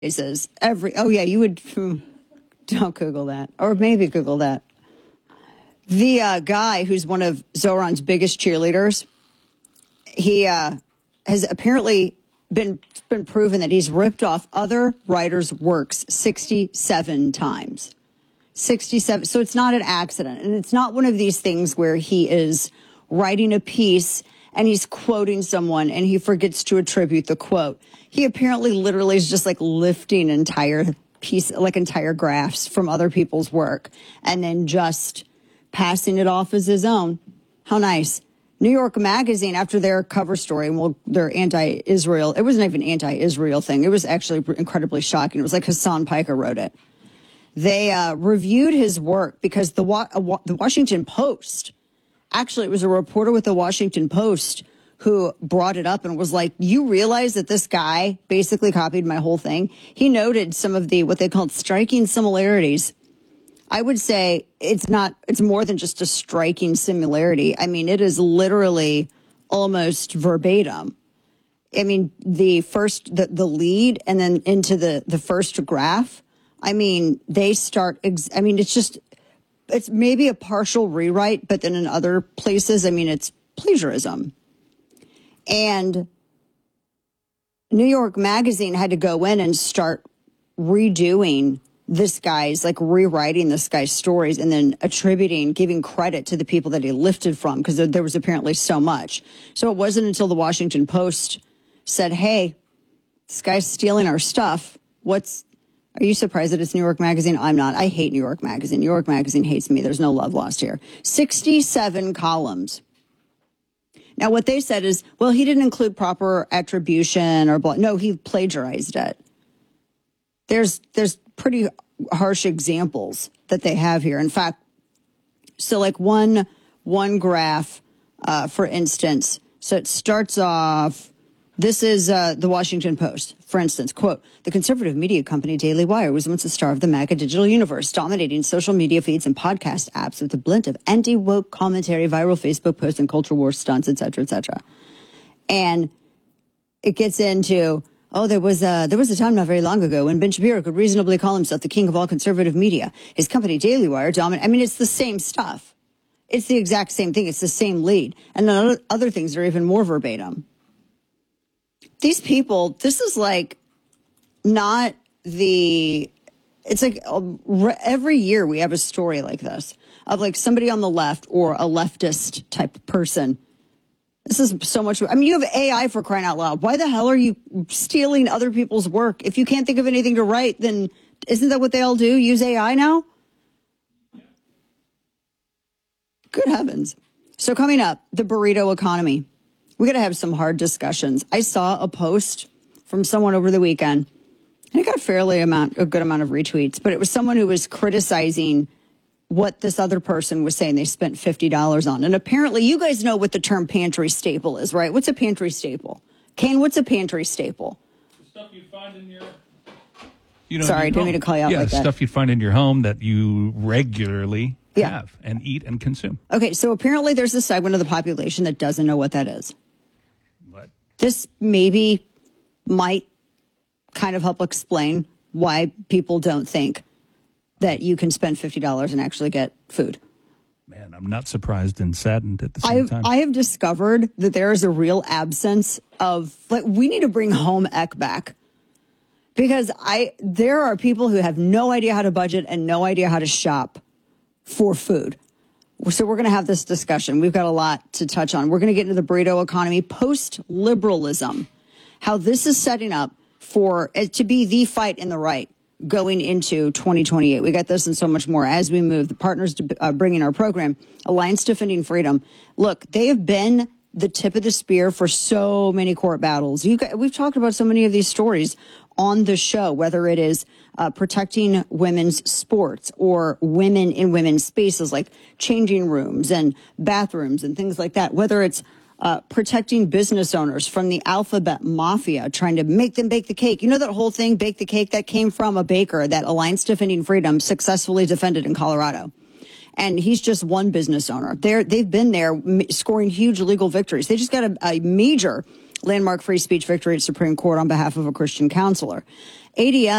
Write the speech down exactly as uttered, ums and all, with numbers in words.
Says every, oh yeah, you would, hmm, don't Google that. Or maybe Google that. The uh, guy who's one of Zoran's biggest cheerleaders, he uh, has apparently been been proven that he's ripped off other writers' works sixty-seven times. sixty-seven. So it's not an accident. And it's not one of these things where he is writing a piece and he's quoting someone and he forgets to attribute the quote. He apparently literally is just like lifting entire piece, like entire graphs from other people's work and then just passing it off as his own. How nice. New York Magazine, after their cover story, well, their anti-Israel, it wasn't even an anti-Israel thing. It was actually incredibly shocking. It was like Hassan Piker wrote it. They uh, reviewed his work because the, Wa- uh, the Washington Post, actually, it was a reporter with the Washington Post who brought it up and was like, you realize that this guy basically copied my whole thing? He noted some of the, what they called striking similarities. I would say it's not, it's more than just a striking similarity. I mean, it is literally almost verbatim. I mean, the first, the, the lead and then into the, the first graph, I mean, they start, ex- I mean, it's just, it's maybe a partial rewrite, but then in other places, I mean, it's plagiarism. And New York Magazine had to go in and start redoing this guy's, like rewriting this guy's stories and then attributing, giving credit to the people that he lifted from because there, there was apparently so much. So it wasn't until the Washington Post said, hey, this guy's stealing our stuff. What's, are you surprised that it's New York Magazine? I'm not. I hate New York Magazine. New York Magazine hates me. There's no love lost here. sixty-seven columns. Now, what they said is, well, he didn't include proper attribution or blah. No, he plagiarized it. There's there's pretty harsh examples that they have here. In fact, so like one one graph, uh, for instance, so it starts off, this is uh, the Washington Post, for instance, quote, the conservative media company Daily Wire was once a star of the MAGA digital universe, dominating social media feeds and podcast apps with a blend of anti-woke commentary, viral Facebook posts, and culture war stunts, et cetera, et cetera. And it gets into, oh, there was a, there was a time not very long ago when Ben Shapiro could reasonably call himself the king of all conservative media. His company Daily Wire dominated. I mean, it's the same stuff. It's the exact same thing. It's the same lead. And then other things are even more verbatim. These people, this is like not the, it's like every year we have a story like this of like somebody on the left or a leftist type person. This is so much. I mean, you have A I for crying out loud. Why the hell are you stealing other people's work? If you can't think of anything to write, then isn't that what they all do? Use A I now? Good heavens. So coming up, the burrito economy. We got to have some hard discussions. I saw a post from someone over the weekend, and it got a fairly amount, a good amount of retweets, but it was someone who was criticizing what this other person was saying they spent fifty dollars on. And apparently you guys know what the term pantry staple is, right? What's a pantry staple? Kane, what's a pantry staple? The stuff you find in your... You know, Sorry, I didn't mean to call you out yeah, like that. Yeah, stuff you find in your home that you regularly yeah. have and eat and consume. Okay, so apparently there's a segment of the population that doesn't know what that is. What? This maybe might kind of help explain why people don't think that you can spend fifty dollars and actually get food. Man, I'm not surprised and saddened at the same I've, time. I have discovered that there is a real absence of, like, we need to bring home ec back. Because I there are people who have no idea how to budget and no idea how to shop for food. So we're going to have this discussion. We've got a lot to touch on. We're going to get into the burrito economy, post-liberalism, how this is setting up for it to be the fight in the right going into twenty twenty-eight. We got this and so much more as we move. The partners to uh, bringing our program, Alliance Defending Freedom. Look, they have been the tip of the spear for so many court battles. You got, we've talked about so many of these stories on the show, whether it is uh, protecting women's sports or women in women's spaces like changing rooms and bathrooms and things like that, whether it's Uh, protecting business owners from the alphabet mafia, trying to make them bake the cake. You know that whole thing, bake the cake, that came from a baker that Alliance Defending Freedom successfully defended in Colorado. And he's just one business owner. They're, they've been there scoring huge legal victories. They just got a, a major landmark free speech victory at Supreme Court on behalf of a Christian counselor. A D M